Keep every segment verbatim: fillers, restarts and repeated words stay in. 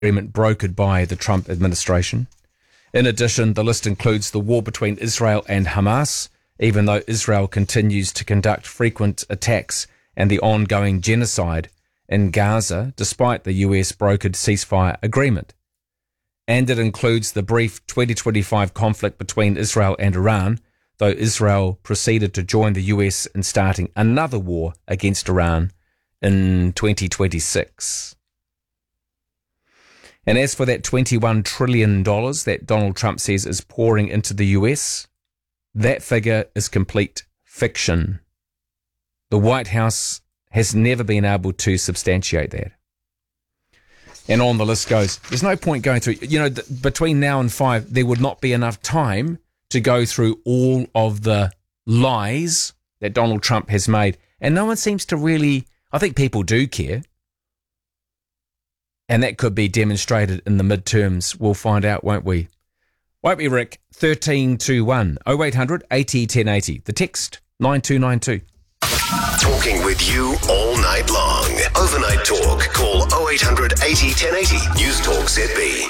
agreement brokered by the Trump administration. In addition, the list includes the war between Israel and Hamas, even though Israel continues to conduct frequent attacks and the ongoing genocide in Gaza, despite the U S brokered ceasefire agreement. And it includes the brief twenty twenty-five conflict between Israel and Iran, though Israel proceeded to join the U S in starting another war against Iran in twenty twenty-six. And as for that twenty-one trillion dollars that Donald Trump says is pouring into the U S, that figure is complete fiction. The White House has never been able to substantiate that. And on the list goes. There's no point going through, you know, th- between now and five, there would not be enough time to go through all of the lies that Donald Trump has made. And no one seems to really, I think people do care. And that could be demonstrated in the midterms. We'll find out, won't we? Won't we, Rick? thirteen two one oh eight hundred eighty ten eighty. The text nine two nine two. Talking with you all night long. Overnight Talk. Call oh eight hundred eighty ten eighty. News Talk Z B.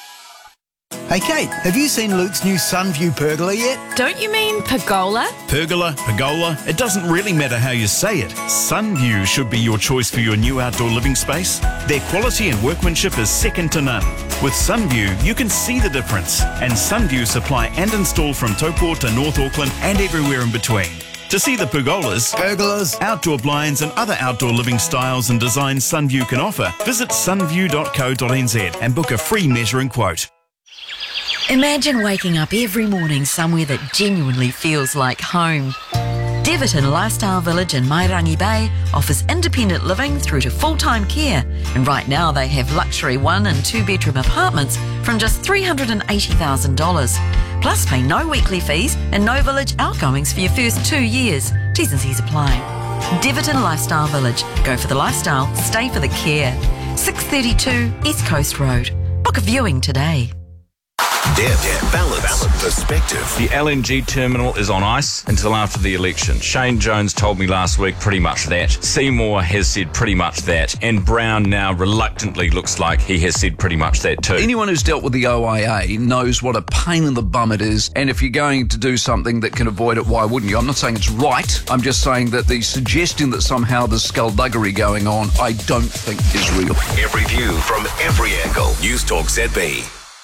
Hey Kate, have you seen Luke's new Sunview pergola yet? Don't you mean pergola? Pergola, pergola, it doesn't really matter how you say it. Sunview should be your choice for your new outdoor living space. Their quality and workmanship is second to none. With Sunview, you can see the difference. And Sunview supply and install from Taupō to North Auckland and everywhere in between. To see the pergolas, Pergolas, outdoor blinds and other outdoor living styles and designs Sunview can offer, visit sunview dot co dot n z and book a free measuring quote. Imagine waking up every morning somewhere that genuinely feels like home. Deverton Lifestyle Village in Mairangi Bay offers independent living through to full-time care, and right now they have luxury one and two bedroom apartments from just three hundred eighty thousand dollars. Plus pay no weekly fees and no village outgoings for your first two years. T's and C's apply. Deverton Lifestyle Village. Go for the lifestyle, stay for the care. six thirty-two East Coast Road. Book a viewing today. Dev, balance, perspective. The L N G terminal is on ice until after the election. Shane Jones told me last week pretty much that. Seymour has said pretty much that. And Brown now reluctantly looks like he has said pretty much that too. Anyone who's dealt with the O I A knows what a pain in the bum it is. And if you're going to do something that can avoid it, why wouldn't you? I'm not saying it's right. I'm just saying that the suggestion that somehow there's skullduggery going on, I don't think is real. Every view from every angle. News Talk Z B.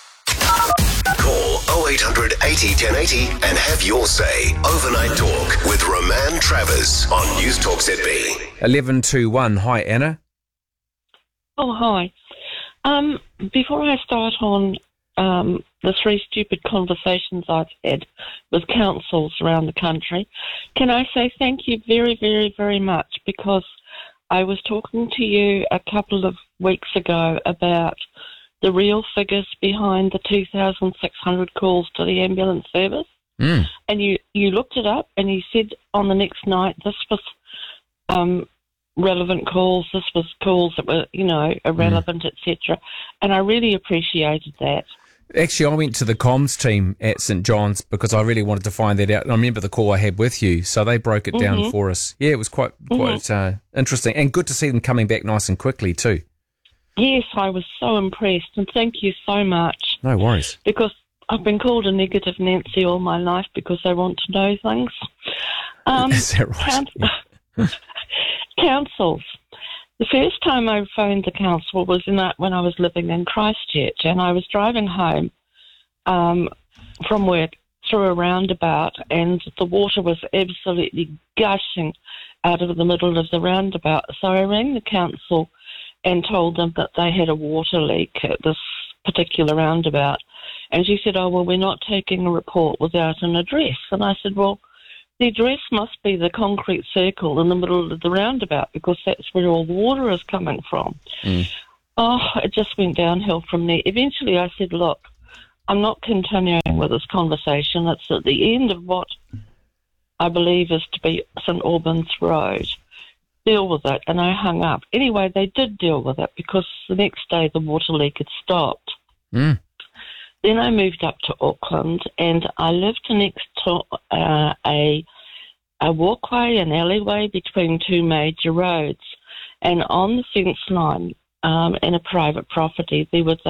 Call oh eight hundred eighty ten eighty and have your say. Overnight Talk with Roman Travers on News Talk Z B. eleven two one. Hi, Anna. Oh, hi. Um, before I start on um, the three stupid conversations I've had with councils around the country, can I say thank you very, very, very much, because I was talking to you a couple of weeks ago about the real figures behind the two thousand six hundred calls to the ambulance service. Mm. And you, you looked it up and you said on the next night this was um, relevant calls, this was calls that were, you know, irrelevant, mm. et cetera. And I really appreciated that. Actually, I went to the comms team at St John's because I really wanted to find that out. And I remember the call I had with you, so they broke it mm-hmm. down for us. Yeah, it was quite quite mm-hmm. uh, interesting, and good to see them coming back nice and quickly too. Yes, I was so impressed, and thank you so much. No worries. Because I've been called a negative Nancy all my life because I want to know things. Um, Is that right? Council, yeah. Councils. The first time I phoned the council was in that when I was living in Christchurch, and I was driving home um, from work through a roundabout, and the water was absolutely gushing out of the middle of the roundabout. So I rang the council and told them that they had a water leak at this particular roundabout. And she said, oh, well, we're not taking a report without an address. And I said, well, the address must be the concrete circle in the middle of the roundabout, because that's where all the water is coming from. Mm. Oh, it just went downhill from there. Eventually I said, look, I'm not continuing with this conversation. It's at the end of what I believe is to be St Albans Road. Deal with it. And I hung up. Anyway, they did deal with it, because the next day the water leak had stopped. Mm. Then I moved up to Auckland, and I lived next to uh, a a walkway, an alleyway between two major roads. And on the fence line um, in a private property. There was